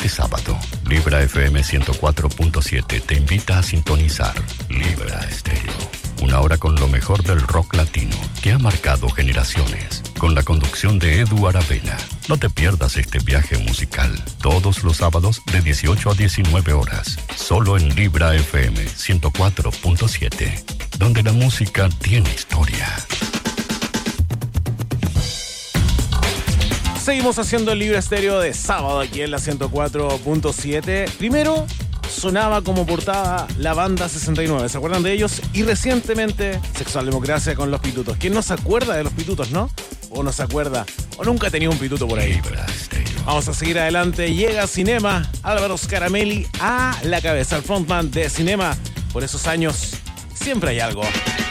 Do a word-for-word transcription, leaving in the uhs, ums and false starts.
Este sábado, Libra F M ciento cuatro punto siete te invita a sintonizar Libra Estéreo. Una hora con lo mejor del rock latino que ha marcado generaciones. Con la conducción de Edu Aravena. No te pierdas este viaje musical. Todos los sábados de dieciocho a diecinueve horas. Solo en Libra F M ciento cuatro punto siete. Donde la música tiene historia. Seguimos haciendo el Libra Estéreo de sábado aquí en la ciento cuatro punto siete. Primero sonaba como portada la banda sesenta y nueve, ¿se acuerdan de ellos? Y recientemente Sexual Democracia con Los Pitutos. ¿Quién no se acuerda de Los Pitutos, no? O no se acuerda, o nunca ha tenido un pituto por ahí. Libra Estéreo. Vamos a seguir adelante. Llega Cinema, Álvaro Scaramelli a la cabeza, el frontman de Cinema. Por esos años siempre hay algo.